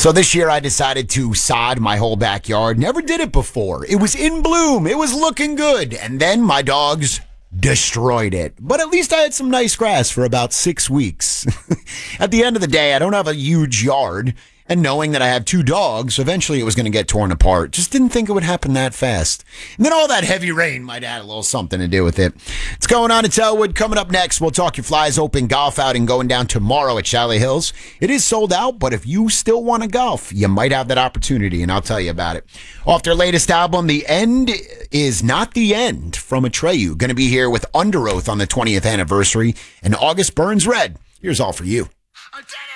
So this year I decided to sod my whole backyard. Never did it before. It was in bloom. It was looking good. And then my dogs destroyed it. But at least I had some nice grass for about 6 weeks. At the end of the day, I don't have a huge yard. And knowing that I have 2 dogs, eventually it was going to get torn apart. Just didn't think it would happen that fast. And then all that heavy rain might have had a little something to do with it. It's going on at Elwood. Coming up next, we'll talk your Flyers Open golf outing going down tomorrow at Chalet Hills. It is sold out, but if you still want to golf, you might have that opportunity, and I'll tell you about it. Off their latest album, The End Is Not the End, from Atreyu. Going to be here with Under Oath on the 20th anniversary, and August Burns Red. Here's all for you.